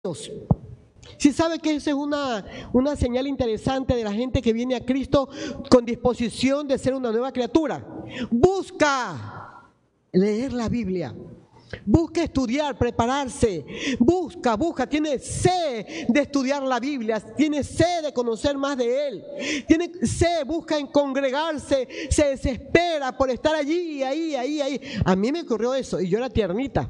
Si sabe que esa es una señal interesante de la gente que viene a Cristo con disposición de ser una nueva criatura. Busca leer la Biblia. Busca estudiar, prepararse. Busca, tiene sed de estudiar la Biblia, tiene sed de conocer más de Él. Tiene sed, busca en congregarse, se desespera por estar allí, ahí. A mí me ocurrió eso y yo era tiernita.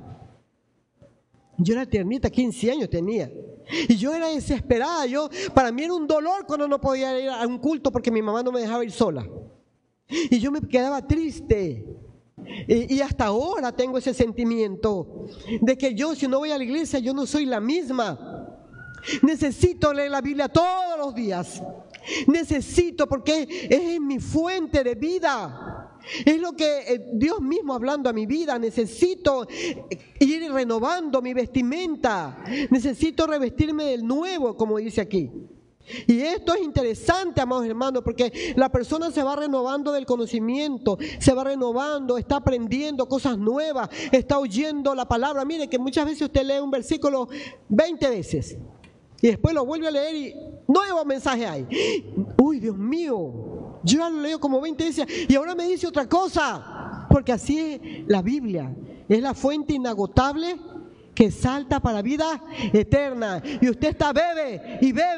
15 años tenía. Y yo era desesperada. Para mí era un dolor cuando no podía ir a un culto porque mi mamá no me dejaba ir sola. Y yo me quedaba triste. Y hasta ahora tengo ese sentimiento de que yo, si no voy a la iglesia, yo no soy la misma. Necesito leer la Biblia todos los días. Necesito, porque es mi fuente de vida. Es lo que Dios mismo hablando a mi vida. Necesito ir renovando mi vestimenta. Necesito revestirme del nuevo, como dice aquí. Y esto es interesante, amados hermanos, porque la persona se va renovando del conocimiento, se va renovando, está aprendiendo cosas nuevas, está oyendo la palabra. Mire que muchas veces usted lee un versículo 20 veces y después lo vuelve a leer y nuevo mensaje hay. Uy, Dios mío, yo ya lo leo como 20 veces y ahora me dice otra cosa, porque así es la Biblia, es la fuente inagotable que salta para vida eterna. Y usted está bebe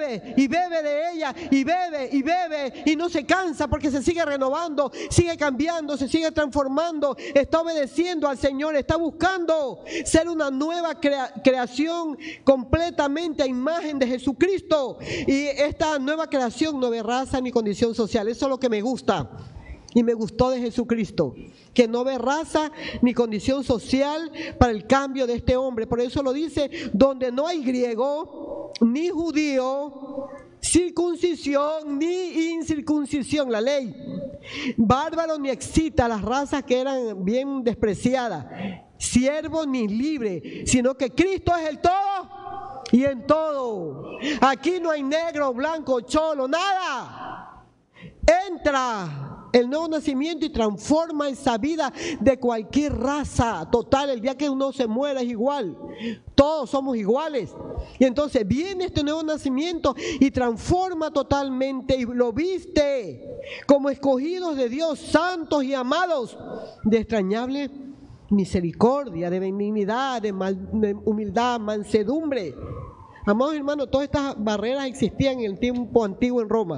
de ella, y bebe y no se cansa porque se sigue renovando, sigue cambiando, se sigue transformando, está obedeciendo al Señor, está buscando ser una nueva creación completamente a imagen de Jesucristo. Y esta nueva creación no ve raza ni condición social. Eso es lo que me gusta. Y me gustó de Jesucristo, que no ve raza ni condición social para el cambio de este hombre. Por eso lo dice, donde no hay griego, ni judío, circuncisión, ni incircuncisión, la ley, bárbaro ni excita, las razas que eran bien despreciadas, siervo ni libre, sino que Cristo es el todo y en todo. Aquí no hay negro, blanco, cholo, nada. Entra el nuevo nacimiento y transforma esa vida de cualquier raza. Total, el día que uno se muera es igual. Todos somos iguales. Y entonces viene este nuevo nacimiento y transforma totalmente y lo viste como escogidos de Dios, santos y amados, de extrañable misericordia, de benignidad, de humildad, mansedumbre. Amados hermanos, todas estas barreras existían en el tiempo antiguo en Roma.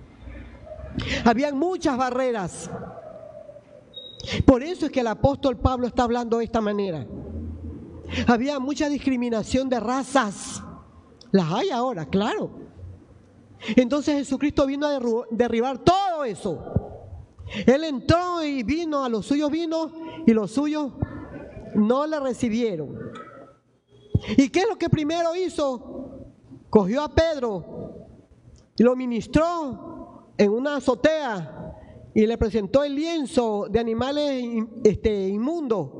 Habían muchas barreras. Por eso es que el apóstol Pablo está hablando de esta manera. Había mucha discriminación de razas. Las hay ahora, claro. Entonces Jesucristo vino a derribar todo eso. Él entró y vino, a los suyos vino y los suyos no le recibieron. ¿Y qué es lo que primero hizo? Cogió a Pedro y lo ministró en una azotea y le presentó el lienzo de animales inmundos.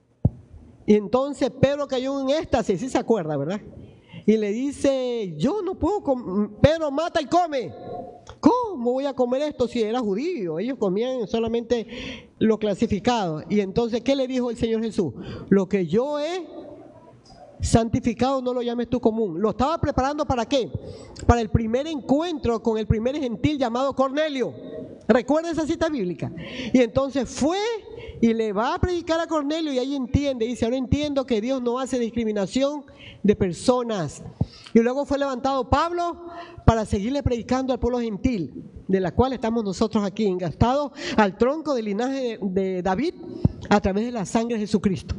Y entonces Pedro cayó en éxtasis, sí se acuerda, ¿verdad? Y le dice, yo no puedo comer. Pedro, mata y come. ¿Cómo voy a comer esto si era judío? Ellos comían solamente lo clasificado. Y entonces, ¿qué le dijo el Señor Jesús? Lo que yo he santificado no lo llames tú común. Lo estaba preparando ¿para qué? Para el primer encuentro con el primer gentil llamado Cornelio. ¿Recuerda esa cita bíblica? Y entonces fue y le va a predicar a Cornelio y ahí entiende, dice, ahora entiendo que Dios no hace discriminación de personas. Y luego fue levantado Pablo para seguirle predicando al pueblo gentil, de la cual estamos nosotros aquí, engastados al tronco del linaje de David a través de la sangre de Jesucristo.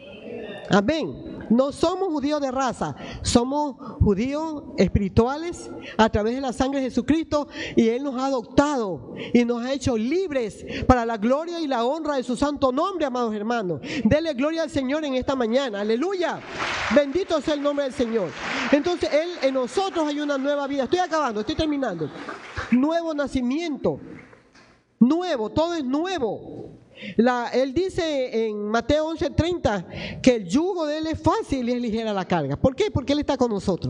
Amén. No somos judíos de raza, somos judíos espirituales a través de la sangre de Jesucristo, y Él nos ha adoptado y nos ha hecho libres para la gloria y la honra de su santo nombre, amados hermanos. Denle gloria al Señor en esta mañana, aleluya, bendito sea el nombre del Señor. Entonces en nosotros hay una nueva vida. Estoy acabando, estoy terminando. Nuevo nacimiento, nuevo, todo es nuevo. Él dice en Mateo 11:30 que el yugo de Él es fácil y es ligera la carga. ¿Por qué? Porque Él está con nosotros.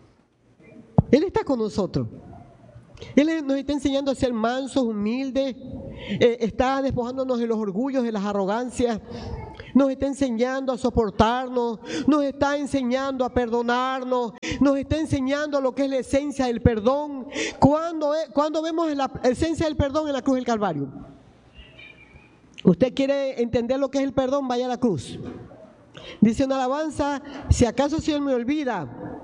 Él está con nosotros. Él nos está enseñando a ser mansos, humildes, está despojándonos de los orgullos, de las arrogancias. Nos está enseñando a soportarnos, nos está enseñando a perdonarnos, nos está enseñando lo que es la esencia del perdón. ¿Cuándo vemos la esencia del perdón? En la cruz del Calvario. Usted quiere entender lo que es el perdón, vaya a la cruz. Dice una alabanza: si acaso se me olvida,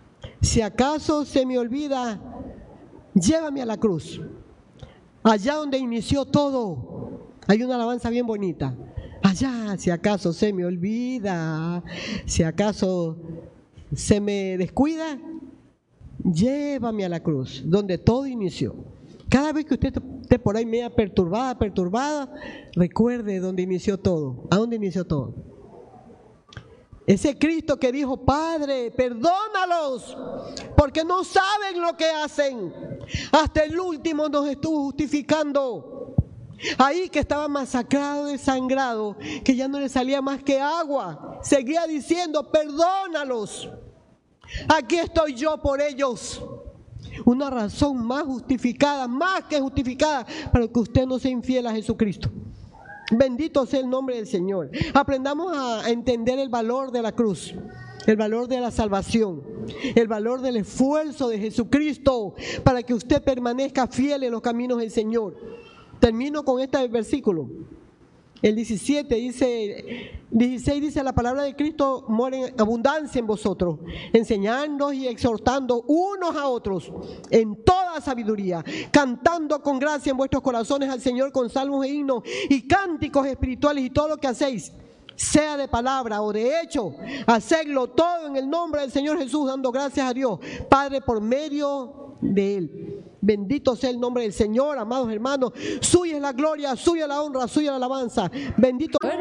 llévame a la cruz, allá donde inició todo. Hay una alabanza bien bonita. Allá, si acaso se me olvida, si acaso se me descuida, llévame a la cruz, donde todo inició. Cada vez que usted esté por ahí media perturbada, recuerde dónde inició todo. ¿A dónde inició todo? Ese Cristo que dijo: Padre, perdónalos, porque no saben lo que hacen. Hasta el último nos estuvo justificando. Ahí que estaba masacrado, desangrado, que ya no le salía más que agua, seguía diciendo: perdónalos, aquí estoy yo por ellos. Una razón más justificada, más que justificada, para que usted no sea infiel a Jesucristo. Bendito sea el nombre del Señor. Aprendamos a entender el valor de la cruz, el valor de la salvación, el valor del esfuerzo de Jesucristo, para que usted permanezca fiel en los caminos del Señor. Termino con este versículo. El 16 dice: la palabra de Cristo mora en abundancia en vosotros, enseñándoos y exhortando unos a otros en toda sabiduría, cantando con gracia en vuestros corazones al Señor con salmos e himnos y cánticos espirituales, y todo lo que hacéis, sea de palabra o de hecho, hacedlo todo en el nombre del Señor Jesús, dando gracias a Dios Padre por medio de Él. Bendito sea el nombre del Señor, amados hermanos. Suya es la gloria, suya la honra, suya la alabanza. Bendito.